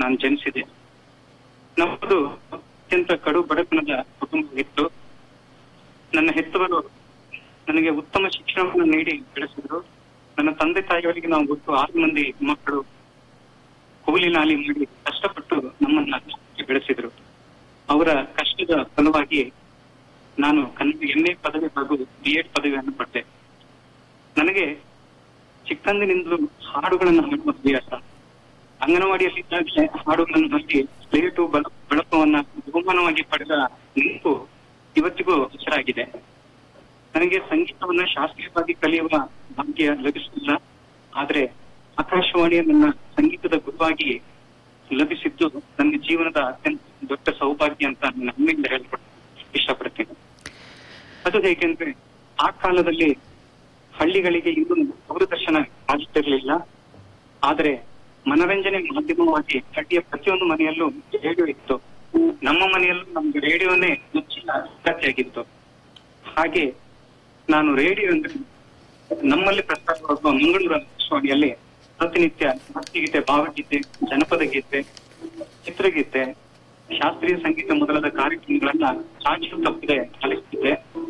ನಾನು ಜನಿಸಿದೆ. ನಮ್ಮದು ಅತ್ಯಂತ ಕಡು ಬಡತನದ ಕುಟುಂಬವಿತ್ತು. ನನ್ನ ಹೆತ್ತವರು ನನಗೆ ಉತ್ತಮ ಶಿಕ್ಷಣವನ್ನು ನೀಡಿ ಬೆಳೆಸಿದ್ರು. ನನ್ನ ತಂದೆ ತಾಯಿಯವರಿಗೆ ನಾವು ಒಟ್ಟು 6 ಮಂದಿ ಮಕ್ಕಳು. ಕೂಲಿ ನಾಲಿ ಮಾಡಿ ಕಷ್ಟಪಟ್ಟು ನಮ್ಮನ್ನ ಬೆಳೆಸಿದ್ರು. ಅವರ ಕಷ್ಟದ ಫಲವಾಗಿ ನಾನು ಕನ್ನಡ MA ಪದವಿ ಹಾಗೂ B.Ed ಪದವಿಯನ್ನು ಪಡೆದೆ. ನನಗೆ ಚಿಕ್ಕಂದಿನಿಂದಲೂ ಹಾಡುಗಳನ್ನು ಹಾಡುವ ಅಭ್ಯಾಸ. ಅಂಗನವಾಡಿಯಲ್ಲಿದ್ದಾಗಲೇ ಹಾಡುಗಳನ್ನು ಹಾಡಿ ಸ್ಲೇಟು ಬಳಪವನ್ನ ಬಹುಮಾನವಾಗಿ ಪಡೆದ ನೆನಪು ಇವತ್ತಿಗೂ ಹೆಸರಾಗಿದೆ. ನನಗೆ ಸಂಗೀತವನ್ನ ಶಾಸ್ತ್ರೀಯವಾಗಿ ಕಲಿಯುವ ಭಾಗ್ಯ ಲಭಿಸಿಲ್ಲ. ಆದ್ರೆ ಆಕಾಶವಾಣಿಯ ನನ್ನ ಸಂಗೀತದ ಗುರುವಾಗಿ ಲಭಿಸಿದ್ದು ನನ್ನ ಜೀವನದ ಅತ್ಯಂತ ದೊಡ್ಡ ಸೌಭಾಗ್ಯ ಅಂತ ನನ್ನ ಹೆಮ್ಮೆಯಿಂದ ಹೇಳ್ಕೊಟ್ಟು ಇಷ್ಟಪಡ್ತೇನೆ. ಅದು ಹೇಗೆಂದ್ರೆ, ಆ ಕಾಲದಲ್ಲಿ ಹಳ್ಳಿಗಳಿಗೆ ಇನ್ನೂ ದೂರದರ್ಶನ ಆಗುತ್ತಿರಲಿಲ್ಲ. ಆದ್ರೆ ಮನರಂಜನೆ ಮಾಧ್ಯಮವಾಗಿ ಹಳ್ಳಿಯ ಪ್ರತಿಯೊಂದು ಮನೆಯಲ್ಲೂ ರೇಡಿಯೋ ಇತ್ತು. ನಮ್ಮ ಮನೆಯಲ್ಲೂ ನಮ್ಗೆ ರೇಡಿಯೋನೇ ಹೆಚ್ಚಿನ ಅಗತ್ಯ. ಹಾಗೆ ನಾನು ರೇಡಿಯೋ ಅಂದ್ರೆ ನಮ್ಮಲ್ಲಿ ಪ್ರಸಾರವಾಗುವ ಮಂಗಳೂರು ಆಕಾಶವಾಣಿಯಲ್ಲಿ ಪ್ರತಿನಿತ್ಯ ಭಕ್ತಿಗೀತೆ, ಭಾವಗೀತೆ, ಜನಪದ ಗೀತೆ, ಚಿತ್ರಗೀತೆ, ಶಾಸ್ತ್ರೀಯ ಸಂಗೀತ ಮೊದಲಾದ ಕಾರ್ಯಕ್ರಮಗಳನ್ನ ಚಾಚು ತಪ್ಪದೆ ಆಲಿಸುತ್ತಿದ್ದೆ.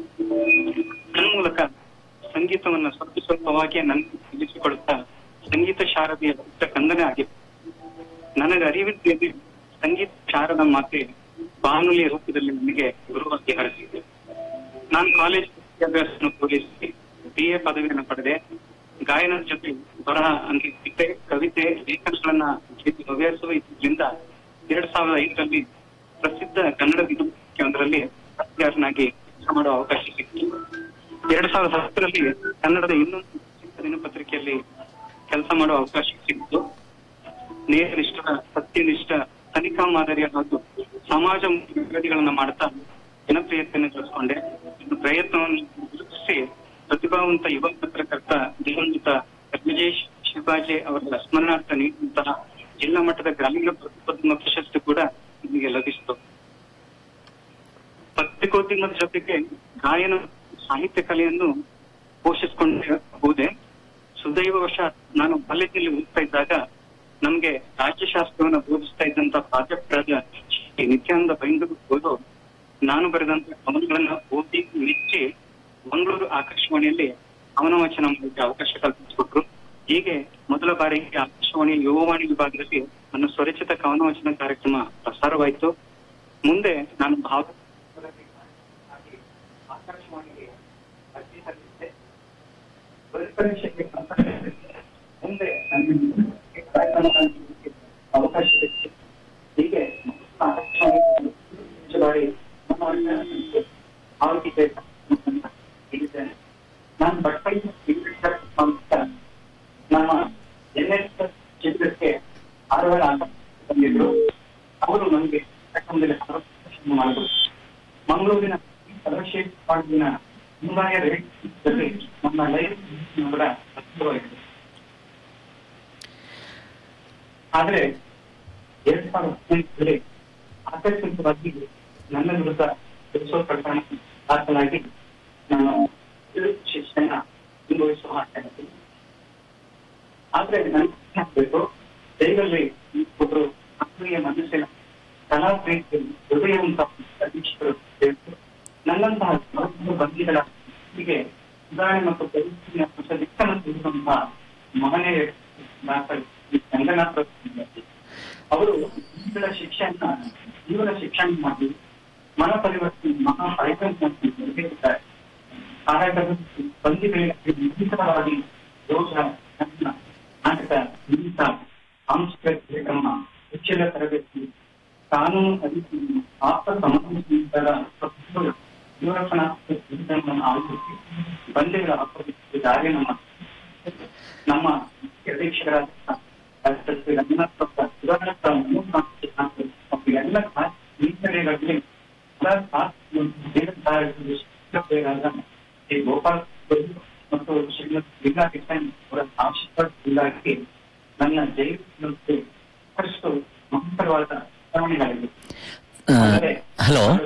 ನನ್ನ ಮೂಲಕ ಸಂಗೀತವನ್ನ ಸ್ವಲ್ಪವಾಗಿ ನನ್ನ ತಿಳಿಸಿಕೊಡುತ್ತಾ ಸಂಗೀತ ಶಾರದೆಯ ಕಂದನೆ ಆಗಿದೆ. ನನಗೆ ಅರಿವಿದ್ದಲ್ಲಿ ಸಂಗೀತ ಶಾರದ ಮಾತೆ ಬಾನುಲಿಯ ರೂಪದಲ್ಲಿ ನನಗೆ ಗುರುವಾಗಿ ಹರಿಸಿದೆ. ನಾನು ಕಾಲೇಜ್ ವಿದ್ಯಾಭ್ಯಾಸವನ್ನು ಪೂರೈಸಿ BA ಪದವಿಯನ್ನು ಪಡೆದೆ. ಗಾಯನದ ಜೊತೆ ಬರಹ, ಅಂಕಿತೆ, ಕವಿತೆ, ಲೇಖನಗಳನ್ನ ಹವ್ಯಾಸವ ಇದ್ರಿಂದ 2005ರಲ್ಲಿ ಪ್ರಸಿದ್ಧ ಕನ್ನಡ ದಿನಪತ್ರಿಕೆಯೊಂದರಲ್ಲಿ ಪತ್ರಕರ್ತನಾಗಿ ಕೆಲಸ ಮಾಡುವ ಅವಕಾಶ ಸಿಕ್ಕಿತು. 2010ರಲ್ಲಿ ಕನ್ನಡದ ಇನ್ನೊಂದು ಪ್ರಸಿದ್ಧ ದಿನಪತ್ರಿಕೆಯಲ್ಲಿ ಕೆಲಸ ಮಾಡುವ ಅವಕಾಶ ಸಿಕ್ಕಿತು. ನೇರನಿಷ್ಠ, ಸತ್ಯನಿಷ್ಠ, ತನಿಖಾ ಮಾದರಿಯ ಹಾಗೂ ಸಮಾಜ ವಿರೋಧಿಗಳನ್ನ ಮಾಡ್ತಾ ಜನಪ್ರಿಯತೆಯನ್ನು ಗಳಿಸಿಕೊಂಡೆ. ಪ್ರಯತ್ನವನ್ನು ಗುರುತಿಸಿ ಪ್ರತಿಭಾವಂತ ಯುವ ಪತ್ರಕರ್ತ ದಿವಂಗತ ವಿಜಯ್ ಶಿವಾಜಿ ಅವರ ಸ್ಮರಣಾರ್ಥ ನೀಡಿದಂತಹ ಜಿಲ್ಲಾ ಮಟ್ಟದ ಗ್ರಾಮೀಣ ಪ್ರತಿಭಟನಾ ಪ್ರಶಸ್ತಿ ಕೂಡ ನಿಮಗೆ ಲಭಿಸಿತು. ಪತ್ರಿಕೋದ್ಯಮದ ಜೊತೆಗೆ ಗಾಯನ, ಸಾಹಿತ್ಯ ಕಲೆಯನ್ನು ಪೋಷಿಸಿಕೊಂಡು ಹೋದೆ. ಸುದೈವವಶ ನಾನು ಕಾಲೇಜಿನಲ್ಲಿ ಓದ್ತಾ ಇದ್ದಾಗ ನಮ್ಗೆ ರಾಜ್ಯಶಾಸ್ತ್ರವನ್ನು ಬೋಧಿಸ್ತಾ ಇದ್ದಂತ ಪ್ರಾಧ್ಯಾಪಕರಾದ ನಿತ್ಯಾನಂದ ಬೈಂದೂರು ಹೋದು ನಾನು ಬರೆದಂತ ಕವನಗಳನ್ನ ಓದಿ ಮೆಚ್ಚಿ ಮಂಗಳೂರು ಆಕಾಶವಾಣಿಯಲ್ಲಿ ಕವನ ವಾಚನ ಮಾಡಲಿಕ್ಕೆ ಅವಕಾಶ ಕಲ್ಪಿಸಿಕೊಟ್ರು. ಹೀಗೆ ಮೊದಲ ಬಾರಿಗೆ ಆಕಾಶವಾಣಿಯ ಯುವವಾಣಿ ವಿಭಾಗದಲ್ಲಿ ನನ್ನ ಸ್ವರಚಿತ ಕವನ ವಾಚನ ಕಾರ್ಯಕ್ರಮ ಪ್ರಸಾರವಾಯಿತು. ಮುಂದೆ ನಾನು ಆಕಾಶವಾಣಿಗೆ ಅರ್ಜಿ ಸಲ್ಲಿಸಿದೆ. ಮುಂದೆ ಅವಕಾಶ ಸಿಕ್ಕಿದೆ. ಹೀಗೆ ಆಕಾಶವಾಣಿ ನಾನು ಬಟ್ಪೈ ನಮ್ಮ NS ಚಿತ್ರಕ್ಕೆ ಆರೋಹಣ ಬಂದಿದ್ರು. ಅವರು ನನಗೆ ಮಾಡಿದ್ರು. ಮಂಗಳೂರಿನ ಸರ್ವಶ್ರೇಷ್ಠ ಮುಂಬಾಯಿಯ ಜೊತೆ ನಮ್ಮ ಲೈಫ್ ಕೂಡ ಅದ್ಭುತವಾಗಿದೆ. ಆದ್ರೆ 2018ರಲ್ಲಿ ಆಕಸ್ಮಿಕವಾಗಿ ನನ್ನ ವಿರುದ್ಧ ಪ್ರಕರಣ ದಾಖಲಾಗಿ ನಾನು ಶಿಕ್ಷಣ ಅನುಭವಿಸುವ ಮಾಡ್ತಾ. ಆದ್ರೆ ನನಗೆ ಜೈಲಲ್ಲಿ ಒಬ್ಬರು ಆತ್ಮೀಯ ಮನಸ್ಸಿನ ಕಲಾ ಪ್ರೀತಿ ಹೃದಯವಂತ ಅಧೀಕ್ಷಕರು ನನ್ನಂತಹ ಬಂದಿಗಳ ಹೀಗೆ ಸುಧಾರಣೆ ಮತ್ತು ಪರಿಸ್ಥಿತಿಯ ಹೊಸ ದಿಕ್ಕನ್ನು ತಿಳಿಸುವಂತಹ ಮಹನೀಯ ರಂಗನಾಥ ಅವರು ಜೀವನ ಶಿಕ್ಷಣ ಮಾಡಿ ಮನ ಪರಿವರ್ತನೆ ಮಹಾ ಕಾರ್ಯಕ್ರಮವಾಗಿ ನಿರ್ವಹಿಸಿದ್ದಾರೆ. ಬಂದಿಗಳಿಗೆ ನಿರಂತರವಾಗಿ ಯೋಗ, ನಾಟಕ, ಸಂಗೀತ, ಸಾಂಸ್ಕೃತಿಕ ಕಾರ್ಯಕ್ರಮ, ಶಿಕ್ಷಣ ತರಬೇತಿ, ಕಾನೂನು ಅಧಿಕಾರಿ, ಆಪ್ತ ಸಮಾಜ ಯುವಕರನ್ನು ಆಯೋಜಿಸಿ ಬಂದಿಗಳ ಅಪರಿಚಿತ ದಾರಿ ನಮ್ಮ ಅಧ್ಯಕ್ಷರಾದ ಡಾಕ್ಟರ್ ಶ್ರೀ ರಂಗನಾಥ್ ಎಲ್ಲ ಮೀಸಲೆಗಳಲ್ಲಿ ಶ್ರೀ ಗೋಪಾಲ್ ಮತ್ತು ಶ್ರೀಮತಿ ಲೀಲಾ ಕಿಶನ್ ಅವರ ಆಶೀರ್ವಾದ ಇಲಾಖೆ ನನ್ನ ಜೈಲು ಸಾಕಷ್ಟು ಮಹತ್ತರವಾದ ಬದಲಾವಣೆಗಳಿವೆ. ಹಲೋ